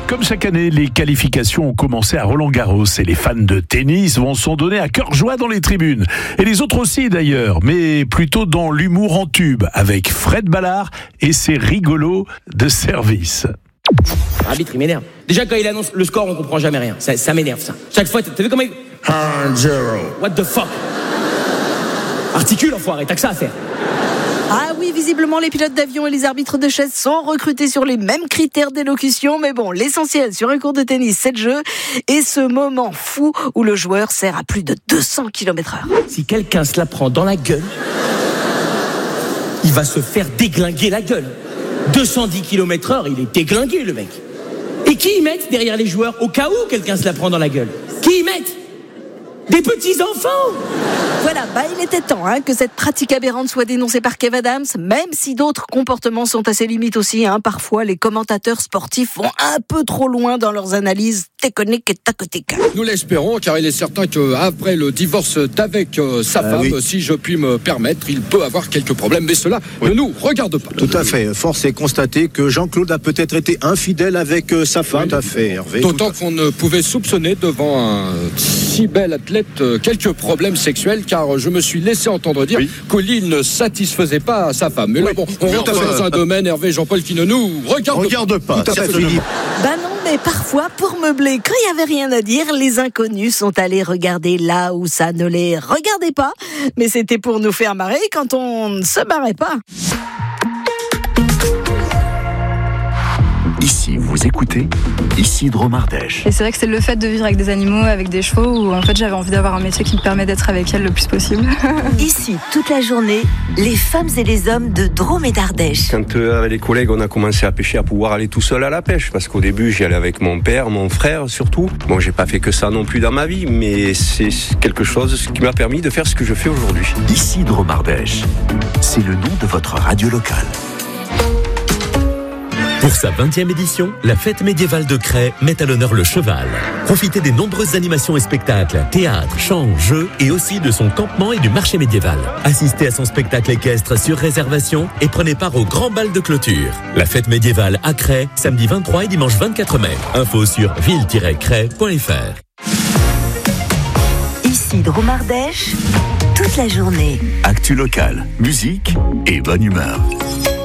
Comme chaque année, les qualifications ont commencé à Roland-Garros et les fans de tennis vont s'en donner à cœur joie dans les tribunes. Et les autres aussi d'ailleurs, mais plutôt dans l'humour en tube avec Fred Ballard et ses rigolos de service. L'arbitre, il m'énerve. Déjà, quand il annonce le score, on comprend jamais rien. Ça m'énerve, ça. Chaque fois, t'as vu comment il... 1-0. What the fuck? Articule, enfoiré, t'as que ça à faire. Ah oui, visiblement, les pilotes d'avion et les arbitres de chaise sont recrutés sur les mêmes critères d'élocution. Mais bon, l'essentiel sur un cours de tennis, c'est le jeu. Et ce moment fou où le joueur sert à plus de 200 km/h. Si quelqu'un se la prend dans la gueule, il va se faire déglinguer la gueule. 210 km/h, il est déglingué, le mec. Et qui y mettent derrière les joueurs au cas où quelqu'un se la prend dans la gueule? Qui y mettent? Des petits-enfants! Voilà, il était temps que cette pratique aberrante soit dénoncée par Kev Adams, même si d'autres comportements sont assez limites aussi. Parfois, les commentateurs sportifs vont un peu trop loin dans leurs analyses techniques et tactiques. Nous l'espérons, car il est certain qu'après le divorce d'avec sa femme, si je puis me permettre, il peut avoir quelques problèmes, mais cela ne nous regarde pas. Tout à fait. Force est constatée que Jean-Claude a peut-être été infidèle avec sa femme. Tout à fait, Hervé. D'autant qu'on ne pouvait soupçonner devant un si bel athlète quelques problèmes sexuels, car je me suis laissé entendre dire qu'il ne satisfaisait pas sa femme. Mais là, bon, on rentre dans un domaine, Hervé, Jean-Paul, qui ne nous regarde pas. Tout à fait, Philippe. Non, mais parfois, pour meubler, quand il n'y avait rien à dire, les inconnus sont allés regarder là où ça ne les regardait pas. Mais c'était pour nous faire marrer quand on ne se marrait pas. Ici, vous écoutez Isidro Mardèche. Et c'est vrai que c'est le fait de vivre avec des animaux, avec des chevaux, où en fait j'avais envie d'avoir un métier qui me permet d'être avec elles le plus possible. Ici, toute la journée, les femmes et les hommes de Drôme et d'Ardèche. Quand avec les collègues on a commencé à pêcher, à pouvoir aller tout seul à la pêche, parce qu'au début j'y allais avec mon père, mon frère surtout. Bon, j'ai pas fait que ça non plus dans ma vie, mais c'est quelque chose qui m'a permis de faire ce que je fais aujourd'hui. Isidro Mardèche, c'est le nom de votre radio locale. Pour sa 20e édition, la fête médiévale de Cray met à l'honneur le cheval. Profitez des nombreuses animations et spectacles, théâtre, chants, jeux et aussi de son campement et du marché médiéval. Assistez à son spectacle équestre sur réservation et prenez part au grand bal de clôture. La fête médiévale à Cray, samedi 23 et dimanche 24 mai. Info sur ville-cray.fr. Ici Drôme Ardèche, toute la journée. Actu locale, musique et bonne humeur.